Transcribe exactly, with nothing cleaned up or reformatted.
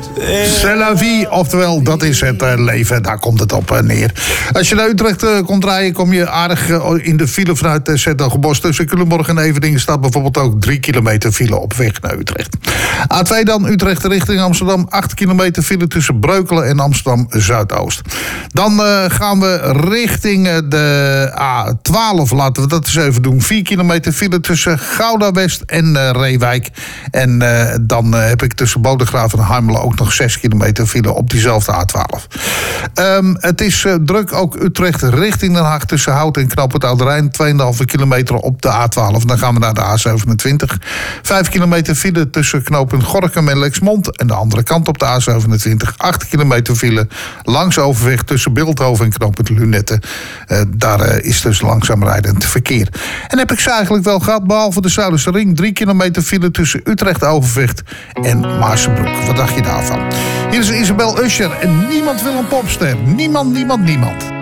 C'est la vie, oftewel, dat is het uh, leven. Daar komt het op uh, neer. Als je naar Utrecht uh, komt rijden, kom je aardig uh, in de file vanuit uh, 's-Hertogenbosch. Tussen Culemborg en Everdingen staat bijvoorbeeld ook drie kilometer file op weg naar Utrecht. A twee dan, Utrecht richting Amsterdam. acht kilometer file tussen Breukelen en Amsterdam Zuidoost. Dan uh, gaan we richting uh, de A twaalf, laten we dat eens even doen. vier kilometer file tussen Gouda West en uh, Reewijk. En uh, dan uh, heb ik tussen Bodegraven en Heimelen ook nog zes kilometer file op diezelfde A twaalf. Um, het is uh, druk ook Utrecht richting Den Haag tussen Hout en Knooppunt Oude Rijn. twee komma vijf kilometer op de A twaalf. Dan gaan we naar de A zevenentwintig. vijf kilometer file tussen Knooppunt Gorinchem en Lexmond. En de andere kant op de A zevenentwintig. acht kilometer file langs overweg tussen Bilthoven en Knooppunt Lunetten. Uh, daar uh, is dus langzaam rijdend verkeer. En heb ik ze eigenlijk wel gehad, behalve de Zuiderse Ring. drie kilometer file tussen Utrecht, Overvecht en Maarssenbroek. Wat dacht je daarvan? Hier is Isabel Usher en niemand wil een popster. Niemand, niemand, niemand.